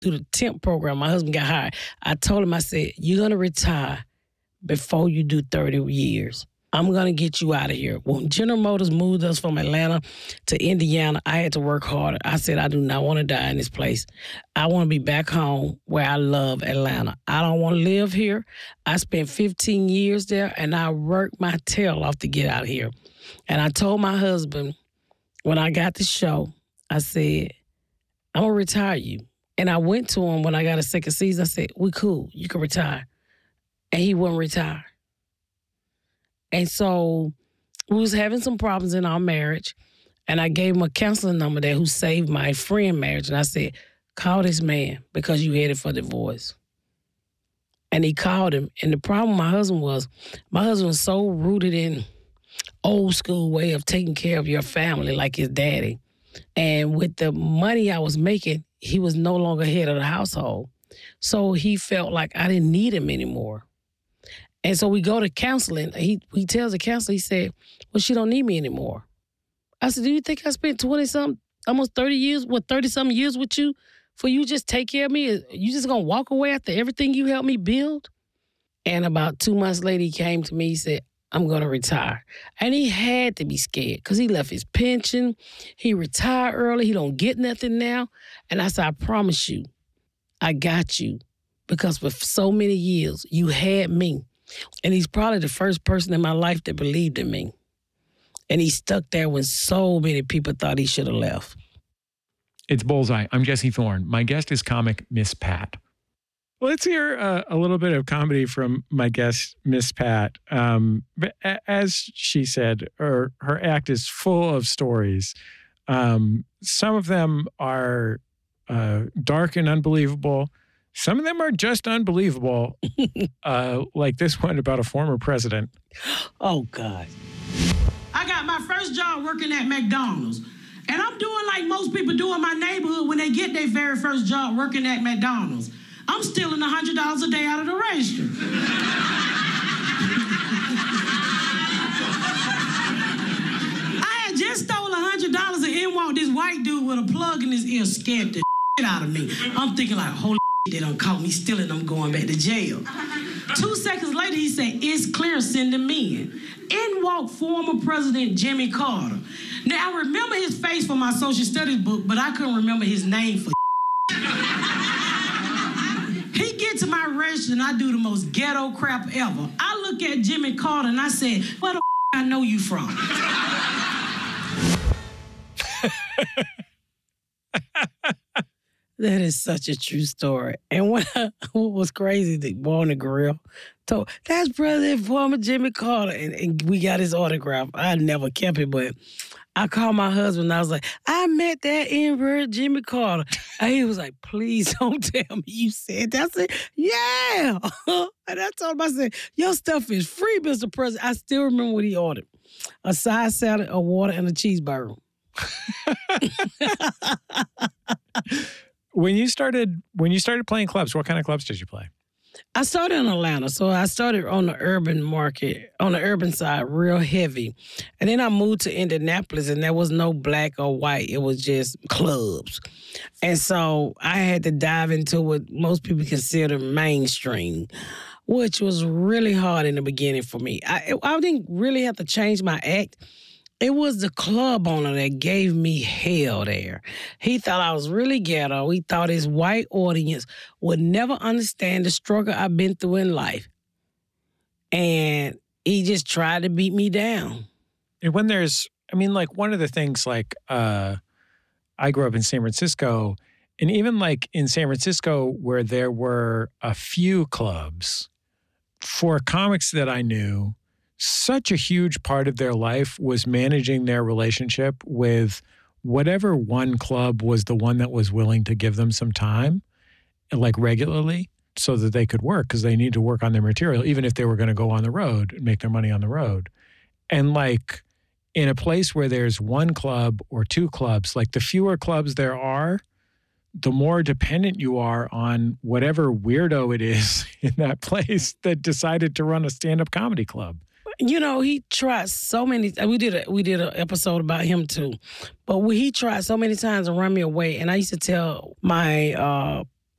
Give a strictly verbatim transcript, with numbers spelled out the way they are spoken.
through the temp program. My husband got hired. I told him, I said, you're going to retire before you do thirty years. I'm going to get you out of here. When General Motors moved us from Atlanta to Indiana, I had to work harder. I said, I do not want to die in this place. I want to be back home where I love Atlanta. I don't want to live here. I spent fifteen years there, and I worked my tail off to get out of here. And I told my husband, when I got the show, I said, I'm going to retire you. And I went to him when I got a second season. I said, we cool. You can retire. And he wouldn't retire. And so we was having some problems in our marriage, and I gave him a counseling number there who saved my friend marriage. And I said, call this man because you headed for divorce. And he called him. And the problem with my husband was, my husband was so rooted in old school way of taking care of your family like his daddy. And with the money I was making, he was no longer head of the household. So he felt like I didn't need him anymore. And so we go to counseling. He he tells the counselor, he said, well, she don't need me anymore. I said, do you think I spent twenty-something, almost thirty years, what, thirty-something years with you for you just take care of me? You just going to walk away after everything you helped me build? And about two months later, he came to me, he said, I'm going to retire. And he had to be scared because he left his pension. He retired early. He don't get nothing now. And I said, I promise you, I got you because for so many years, you had me. And he's probably the first person in my life that believed in me. And he stuck there when so many people thought he should have left. It's Bullseye. I'm Jesse Thorne. My guest is comic Miss Pat. Let's hear uh, a little bit of comedy from my guest, Miss Pat. Um, but as she said, her, her act is full of stories. Um, some of them are uh, dark and unbelievable. Some of them are just unbelievable, uh, like this one about a former president. Oh, God. I got my first job working at McDonald's. And I'm doing like most people do in my neighborhood when they get their very first job working at McDonald's. I'm stealing one hundred dollars a day out of the register. I had just stole one hundred dollars and in walked this white dude with a plug in his ear, scared the shit out of me. I'm thinking like, holy shit, they done caught me stealing, I'm going back to jail. Two seconds later, he said, it's clear, send them in. In walked former President Jimmy Carter. Now, I remember his face from my social studies book, but I couldn't remember his name for He get to my register and I do the most ghetto crap ever. I look at Jimmy Carter and I said, where the I know you from? That is such a true story. And what, what was crazy, the boy on the grill told, that's President former Jimmy Carter. And, and we got his autograph. I never kept it, but I called my husband and I was like, I met that N-word Jimmy Carter. And he was like, please don't tell me you said that. I said, yeah. And I told him, I said, your stuff is free, Mister President. I still remember what he ordered. A side salad, a water, and a cheeseburger. When you started, when you started playing clubs, what kind of clubs did you play? I started in Atlanta, so I started on the urban market, on the urban side, real heavy. And then I moved to Indianapolis, and there was no black or white. It was just clubs. And so I had to dive into what most people consider mainstream, which was really hard in the beginning for me. I, I didn't really have to change my act. It was the club owner that gave me hell there. He thought I was really ghetto. He thought his white audience would never understand the struggle I've been through in life. And he just tried to beat me down. And when there's, I mean, like one of the things like, uh, I grew up in San Francisco, and even like in San Francisco where there were a few clubs, for comics that I knew, such a huge part of their life was managing their relationship with whatever one club was the one that was willing to give them some time, like regularly, so that they could work because they need to work on their material, even if they were going to go on the road and make their money on the road. And like in a place where there's one club or two clubs, like the fewer clubs there are, the more dependent you are on whatever weirdo it is in that place that decided to run a stand-up comedy club. You know, he tried so many. We did a we did an episode about him too, but we, he tried so many times to run me away. And I used to tell my uh,